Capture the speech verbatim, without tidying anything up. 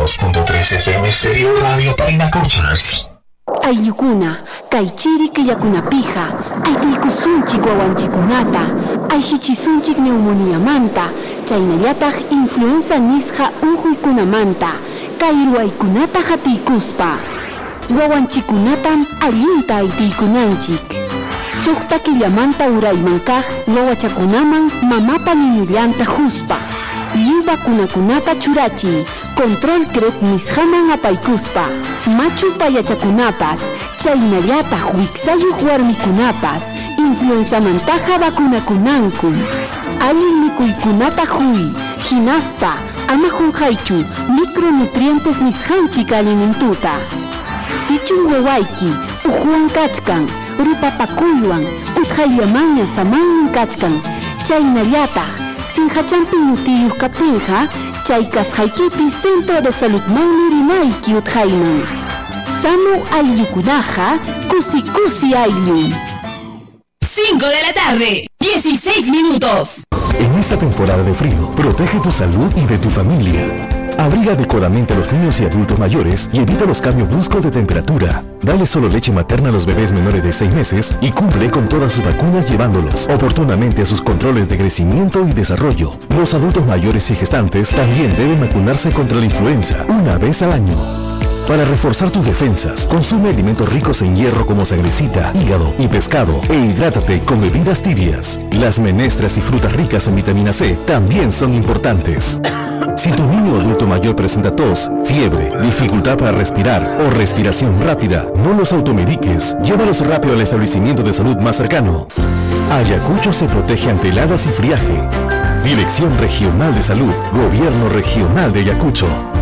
dos punto tres F M Stereo Radio Painacochas. Aylukuna, kaychiri killakunapija, aytillkusunchik wawanchikunata, ayhichisunchik neumoniamanta, chaynallataq influenza nisqa unquykunamanta, kay ruwaykunata hatiykuspa. Wawanchikunatam allinta aytiykunanchik. Suqta killamanta uraymankaq wawachakunaman mamapa niñullanta huspa. Yubakunakunata churachi, control crep nisqaman apaykuspa. Machu payachakunapas, chaynallataq wiksayuq warmikunapas, influenzamantaqa vacunakunanku. Allin mikuykunata huy, hinaspa, ama qunqaychu, micronutrientes nisqanchik alimentuta. Sichun wawayki, uhuwan kachkan, rupapakuywan, utqayllamanña samannin kachkan, chaynallataq, sinhachampi nutiyuq kaptinqa, chay kasqaykipi Centro de Saludmanmi rinayki utqayman. Sano ayllukunaqa, kusi kusi ayllun. cinco de la tarde, dieciséis minutos. En esta temporada de frío, protege tu salud y de tu familia. Abriga adecuadamente a los niños y adultos mayores y evita los cambios bruscos de temperatura. Dale solo leche materna a los bebés menores de seis meses y cumple con todas sus vacunas llevándolos oportunamente a sus controles de crecimiento y desarrollo. Los adultos mayores y gestantes también deben vacunarse contra la influenza una vez al año. Para reforzar tus defensas, consume alimentos ricos en hierro como sangrecita, hígado y pescado e hidrátate con bebidas tibias. Las menestras y frutas ricas en vitamina C también son importantes. Si tu niño o adulto mayor presenta tos, fiebre, dificultad para respirar o respiración rápida, no los automediques. Llévalos rápido al establecimiento de salud más cercano. Ayacucho se protege ante heladas y friaje. Dirección Regional de Salud, Gobierno Regional de Ayacucho.